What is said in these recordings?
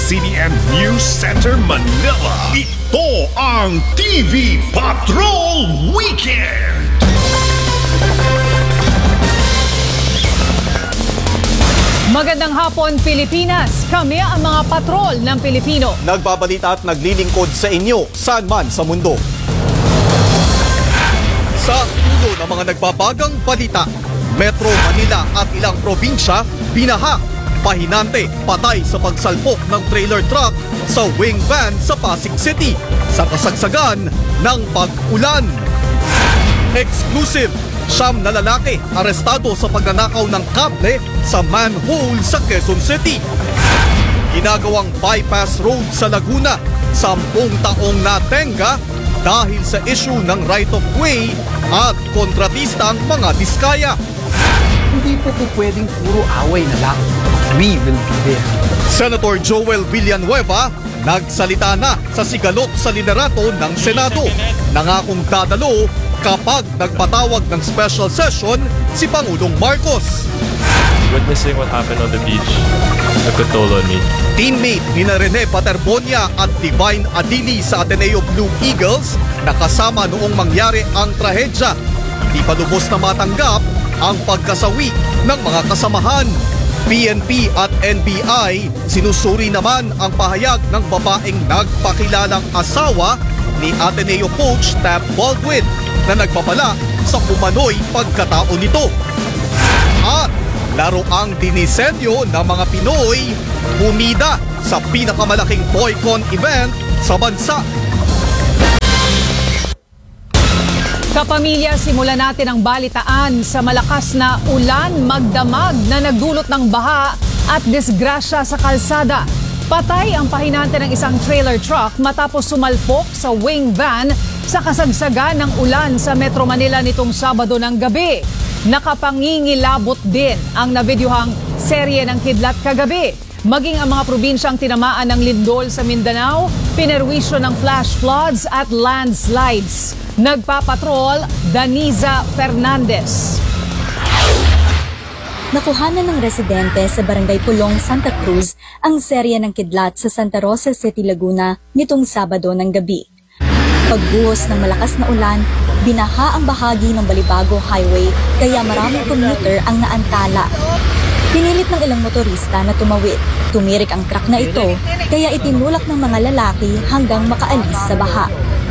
CBN News Center, Manila. Ito ang TV Patrol Weekend! Magandang hapon, Pilipinas. Kami ang mga patrol ng Pilipino. Nagbabalita at naglilingkod sa inyo, saan man sa mundo. Sa ulo ng mga nagbabagang balita, Metro Manila at ilang probinsya binaha. Pahinante, patay sa pagsalpok ng trailer truck sa wing van sa Pasig City sa kasagsagan ng pag-ulan. Exclusive, 9 na lalaki arestado sa pagnanakaw ng kable sa manhole sa Quezon City. Ginagawang bypass road sa Laguna, 10 taong natenga dahil sa issue ng right of way at kontratistang mga diskaya. Hindi po pwedeng puro away na lang. We will be there. Senator Joel Villanueva nagsalita na sa sigalot sa liderato ng Senado. Nangakong dadalo kapag nagpatawag ng special session si Pangulong Marcos. Witnessing what happened on the beach, a good toll on me. Teammate ni Rene Paterbonia at Divine Adili sa Ateneo Blue Eagles nakasama noong mangyari ang trahedya. Hindi pa lubos na matanggap ang pagkasawi ng mga kasamahan. PNP at NBI sinusuri naman ang pahayag ng babaeng nagpakilalang asawa ni Ateneo coach Tab Baldwin na nagpapala sa umano'y pagkatao nito. At laroang dinisenyo ng mga Pinoy bumida sa pinakamalaking Boycon event sa bansa. Kapamilya, simulan natin ang balitaan sa malakas na ulan magdamag na nagdulot ng baha at disgrasya sa kalsada. Patay ang pahinante ng isang trailer truck matapos sumalpok sa wing van sa kasagsagan ng ulan sa Metro Manila nitong Sabado ng gabi. Nakapangingilabot din ang nabidyuhang serye ng kidlat kagabi. Maging ang mga probinsyang tinamaan ng lindol sa Mindanao, pinerwisyo ng flash floods at landslides. Nagpapatrol, Daniza Fernandez. Nakuhanan ng residente sa Barangay Pulong, Santa Cruz ang serya ng kidlat sa Santa Rosa City, Laguna nitong Sabado ng gabi. Pagbuhos ng malakas na ulan, binaha ang bahagi ng Balibago Highway kaya maraming commuter ang naantala. Pinilit ng ilang motorista na tumawid. Tumirik ang truck na ito kaya itinulak ng mga lalaki hanggang makaalis sa baha.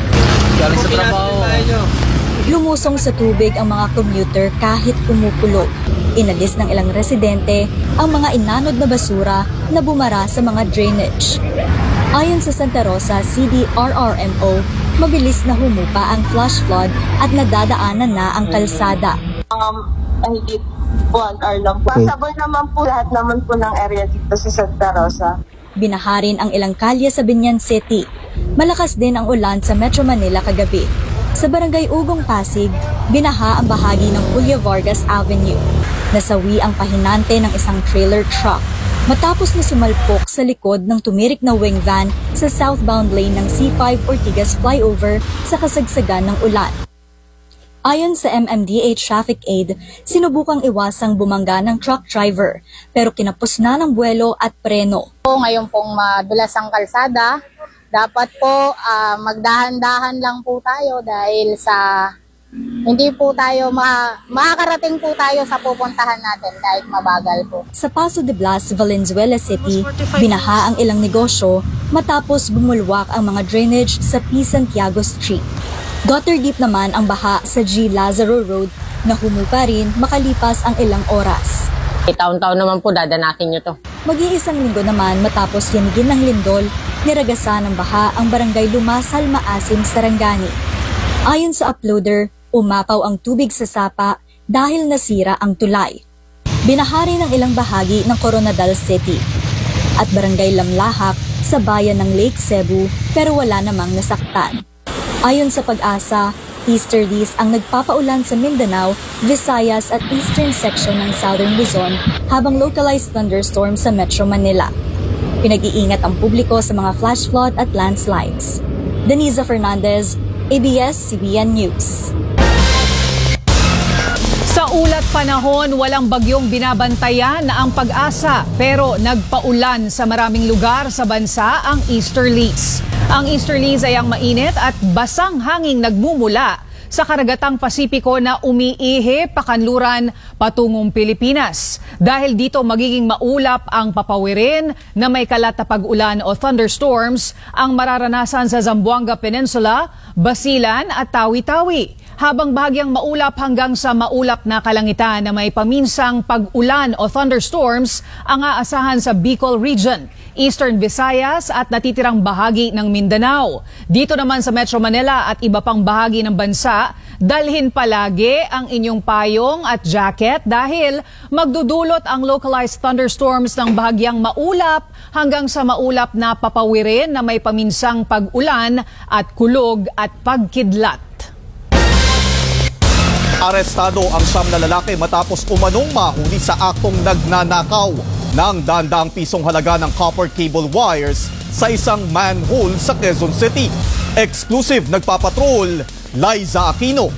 Lumusong sa tubig ang mga commuter kahit kumukulo. Inalis ng ilang residente ang mga inanod na basura na bumara sa mga drainage. Ayon sa Santa Rosa CDRRMO, mabilis na humupa ang flash flood at nadadaanan na ang kalsada. Higit 1 hour lang po. Sabay naman po lahat naman po ng area dito sa Santa Rosa. Binaharin ang ilang kalye sa Binyan City. Malakas din ang ulan sa Metro Manila kagabi. Sa Barangay Ugong, Pasig, binaha ang bahagi ng Julio Vargas Avenue. Nasawi ang pahinante ng isang trailer truck matapos na sumalpok sa likod ng tumirik na wing van sa southbound lane ng C5 Ortigas flyover sa kasagsagan ng ulan. Ayon sa MMDA Traffic Aid, sinubukang iwasang bumangga ng truck driver pero kinapos na ng buwelo at preno. Ngayon pong madulas ang kalsada, dapat po magdahan-dahan lang po tayo dahil sa hindi po tayo makakarating po tayo sa pupuntahan natin kahit mabagal po. Sa Paso de Blas, Valenzuela City, binaha ang ilang negosyo matapos bumulwak ang mga drainage sa P. Santiago Street. Gutter deep naman ang baha sa G. Lazaro Road na humupa rin makalipas ang ilang oras. Taon-taon naman po dadanatin nyo to. Mag-iisang linggo naman matapos yanigin ng lindol, niragasan ng baha ang barangay Lumasal, Maasim, Sarangani. Ayon sa uploader, umapaw ang tubig sa sapa dahil nasira ang tulay. Binahari ng ilang bahagi ng Coronadal City at barangay Lamlahak sa bayan ng Lake Cebu pero wala namang nasaktan. Ayon sa Pag-asa, easterlies ang nagpapaulan sa Mindanao, Visayas at eastern section ng Southern Luzon habang localized thunderstorm sa Metro Manila. Pinag-iingat ang publiko sa mga flash flood at landslides. Daniza Fernandez, ABS-CBN News. Sa ulat panahon, walang bagyong binabantayan na ang Pag-asa pero nagpaulan sa maraming lugar sa bansa ang easterlies. Ang easterlies ay ang mainit at basang hanging nagmumula sa karagatang Pasipiko na umiihi pakanluran patungong Pilipinas. Dahil dito magiging maulap ang papawirin na may kalat na pag-ulan o thunderstorms ang mararanasan sa Zamboanga Peninsula, Basilan at Tawi-Tawi. Habang bahagyang maulap hanggang sa maulap na kalangitan na may paminsang pag-ulan o thunderstorms ang aasahan sa Bicol Region, Eastern Visayas at natitirang bahagi ng Mindanao. Dito naman sa Metro Manila at iba pang bahagi ng bansa, dalhin palagi ang inyong payong at jacket dahil magdudulot ang localized thunderstorms ng bahagyang maulap hanggang sa maulap na papawirin na may paminsang pag-ulan at kulog at pagkidlat. Arestado ang 9 na lalaki matapos umanong mahuli sa aktong nagnanakaw ng daang pisong halaga ng copper cable wires sa isang manhole sa Quezon City. Exclusive nagpapatrol, Liza Aquino.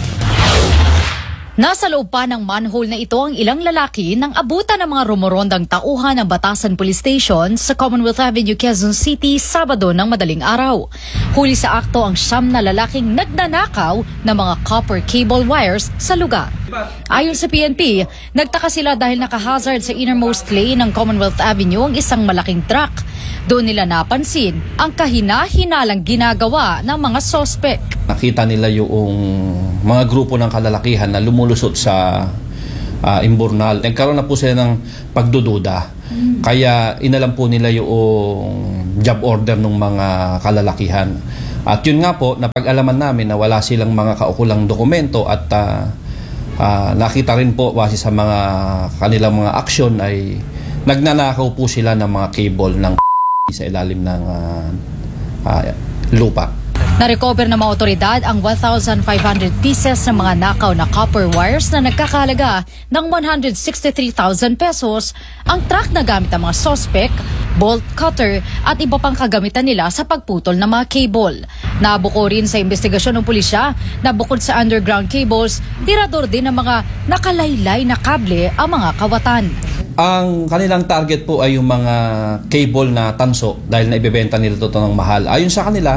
Nasa loob pa ng manhole na ito ang ilang lalaki nang abutan ng mga rumorondang tauhan ng Batasan Police Station sa Commonwealth Avenue, Quezon City, Sabado ng madaling araw. Huli sa akto ang 9 na lalaking nagnanakaw ng mga copper cable wires sa lugar. Ayon sa PNP, nagtaka sila dahil nakahazard sa innermost lane ng Commonwealth Avenue ang isang malaking truck. Doon nila napansin ang kahina-hinalang ginagawa ng mga sospek. Nakita nila yung mga grupo ng kalalakihan na lumulusot sa imburnal. Nagkaroon na po sila ng pagdududa. Kaya inalam po nila yung job order ng mga kalalakihan. At yun nga po, napag-alaman namin na wala silang mga kaukulang dokumento at nakita rin po base sa mga kanilang mga aksyon ay nagnanakaw po sila ng mga cable ng sa ilalim ng lupa. Na-recover ng mga otoridad ang 1,500 pieces ng mga nakaw na copper wires na nagkakahalaga ng 163,000 pesos, ang truck na gamit ng mga sospek, bolt cutter at iba pang kagamitan nila sa pagputol ng mga cable. Nabuko rin sa investigasyon ng pulisya na bukod sa underground cables, tirador din ng mga nakalaylay na kable ang mga kawatan. Ang kanilang target po ay yung mga cable na tanso dahil naibebenta nila ito ng mahal. Ayon sa kanila,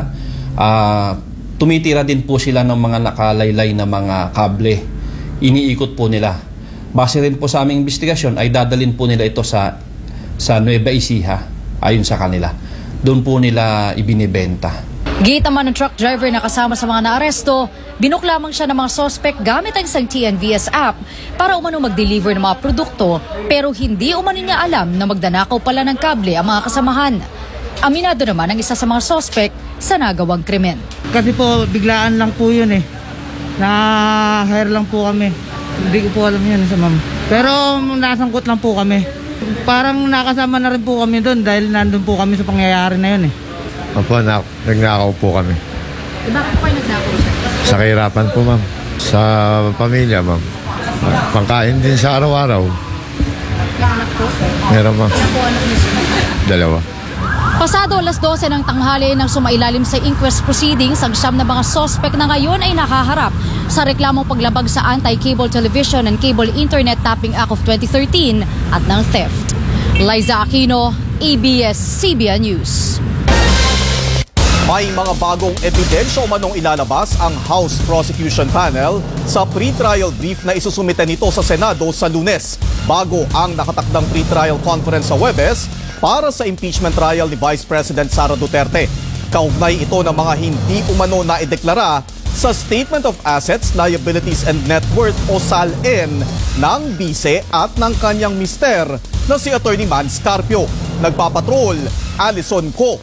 tumitira din po sila ng mga nakalaylay na mga kable. Iniikot po nila. Base rin po sa aming investigasyon ay dadalhin po nila ito sa Nueva Ecija ayon sa kanila. Doon po nila ibinibenta. Gate naman ng truck driver na kasama sa mga naaresto, binuk lamang siya ng mga sospek gamit ang isang TNVS app para umano mag-deliver ng mga produkto pero hindi umano niya alam na magdanakaw pala ng kable ang mga kasamahan. Aminado naman ang isa sa mga sospek sa nagawang krimen. Kasi po biglaan lang po yun na-hire lang po kami. Hindi ko po alam yun sa ma'am. Pero nasangkot lang po kami. Parang nakasama na rin po kami doon dahil nandun po kami sa pangyayari na yun Opo, nagnakaw po kami. Bakit po kayo nagnakaw? Sa kahirapan po, ma'am. Sa pamilya, ma'am. Pangkain din sa araw-araw. Anak po? Meron, ma'am. Dalawa. Pasado alas 12 ng tanghali nang sumailalim sa inquest proceedings, ang 9 na mga sospek na ngayon ay nakaharap sa reklamong paglabag sa Anti-Cable Television and Cable Internet Tapping Act of 2013 at ng theft. Liza Aquino, ABS-CBN News. May mga bagong ebidensya umanong ilalabas ang House Prosecution Panel sa pre-trial brief na isusumite nito sa Senado sa Lunes bago ang nakatakdang pre-trial conference sa Huwebes para sa impeachment trial ni Vice President Sara Duterte. Kaugnay ito ng mga hindi umano na ideklara sa Statement of Assets, Liabilities and Net Worth o SALN ng bise at ng kanyang mister na si Attorney Man Scarpio. Nagpapatrol, Alison Co.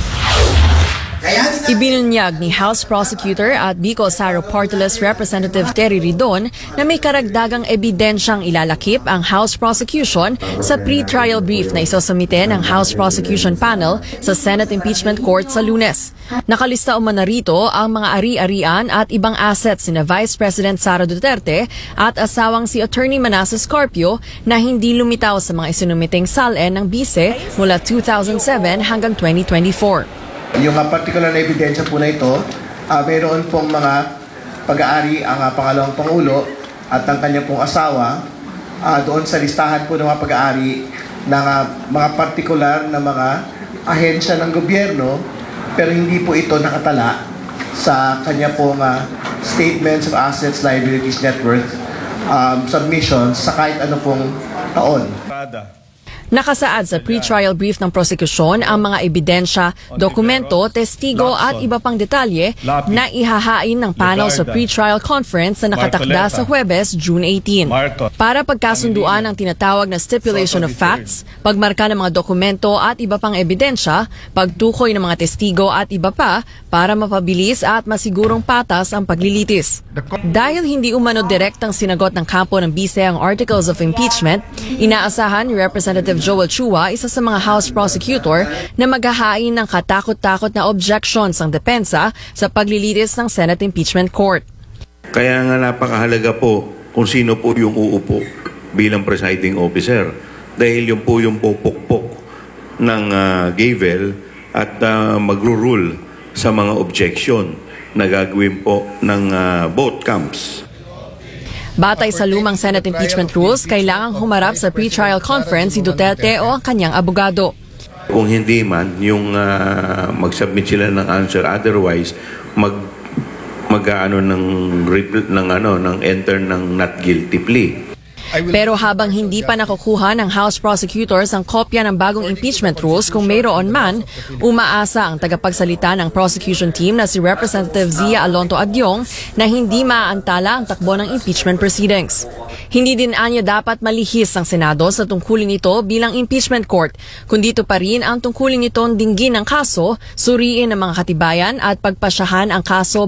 Ibinunyag ni House Prosecutor at Bicol Saro Party List Representative Terry Ridon na may karagdagang ebidensyang ilalakip ang House Prosecution sa pre-trial brief na isusumite ng House Prosecution Panel sa Senate Impeachment Court sa Lunes. Nakalista umana rito ang mga ari-arian at ibang assets ni Vice President Sara Duterte at asawang si Attorney Manasseh Scarpio na hindi lumitaw sa mga isinumiting SALN ng bise mula 2007 hanggang 2024. Yung particular na ebidensya po na ito, mayroon pong mga pag-aari ang pangalawang Pangulo at ng kanyang pong asawa doon sa listahan po ng mga pag-aari ng mga partikular na mga ahensya ng gobyerno, pero hindi po ito nakatala sa kanya pong statements of assets, liabilities, net worth submissions sa kahit ano pong taon. Nakasaad sa pre-trial brief ng prosekusyon ang mga ebidensya, dokumento, testigo at iba pang detalye na ihahain ng panel sa pre-trial conference na nakatakda sa Huwebes, June 18. Para pagkasunduan ang tinatawag na stipulation of facts, pagmarka ng mga dokumento at iba pang ebidensya, pagtukoy ng mga testigo at iba pa para mapabilis at masigurong patas ang paglilitis. Dahil hindi umano direktang sinagot ng kampo ng bise ang articles of impeachment, inaasahan ni Representative Joel Chua, isa sa mga House prosecutor, na maghahain ng katakot-takot na objections ang depensa sa paglilitis ng Senate Impeachment Court. Kaya nga napakahalaga po kung sino po yung uupo bilang presiding officer. Dahil yung po yung pupukpok ng gavel at magro-rule sa mga objection na gagawin po ng both camps. Batay sa lumang Senate impeachment rules, kailangang humarap sa pre-trial conference si Duterte o ang kanyang abogado. Kung hindi man, yung mag-submit sila ng answer, otherwise ng enter ng not guilty plea. Pero habang hindi pa nakukuha ng House prosecutors ang kopya ng bagong impeachment rules kung mayroon man, umaasa ang tagapagsalita ng prosecution team na si Representative Zia Alonto Adyong na hindi maaantala ang takbo ng impeachment proceedings. Hindi din anya dapat malihis ang Senado sa tungkulin ito bilang impeachment court, kundi ito pa rin ang tungkulin nitong dinggin ng kaso, suriin ang mga katibayan at pagpasyahan ang kaso